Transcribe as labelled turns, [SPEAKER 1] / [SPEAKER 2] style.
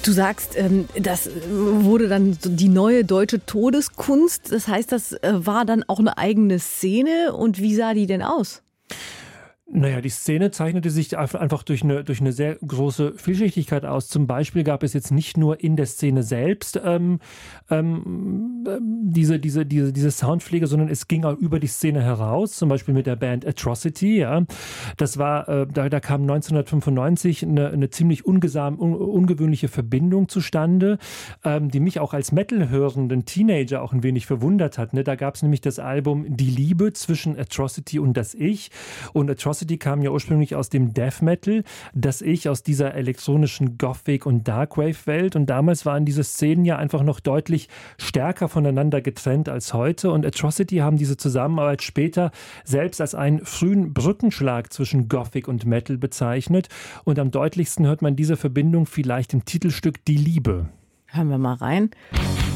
[SPEAKER 1] Du sagst, das wurde dann so die neue deutsche Todeskunst. Das heißt, das war dann auch eine eigene Szene. Und wie sah die denn aus?
[SPEAKER 2] Naja, die Szene zeichnete sich einfach durch eine sehr große Vielschichtigkeit aus. Zum Beispiel gab es jetzt nicht nur in der Szene selbst diese Soundpflege, sondern es ging auch über die Szene heraus, zum Beispiel mit der Band Atrocity. Ja. Das war, da kam 1995 eine ziemlich ungewöhnliche Verbindung zustande, die mich auch als Metal-hörenden Teenager auch ein wenig verwundert hat. Ne? Da gab es nämlich das Album Die Liebe zwischen Atrocity und das Ich. Und Atrocity kam ja ursprünglich aus dem Death Metal, das Ich aus dieser elektronischen Gothic- und Darkwave-Welt. Und damals waren diese Szenen ja einfach noch deutlich stärker voneinander getrennt als heute. Und Atrocity haben diese Zusammenarbeit später selbst als einen frühen Brückenschlag zwischen Gothic und Metal bezeichnet. Und am deutlichsten hört man diese Verbindung vielleicht im Titelstück Die Liebe.
[SPEAKER 1] Hören wir mal rein.